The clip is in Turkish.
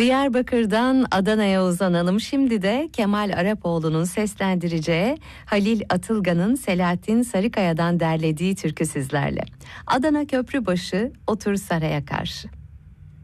Diyarbakır'dan Adana'ya uzanalım. Şimdi de Kemal Arapoğlu'nun seslendireceği, Halil Atılgan'ın Selahattin Sarıkaya'dan derlediği türkü sizlerle. Adana Köprübaşı, Otur Saraya Karşı.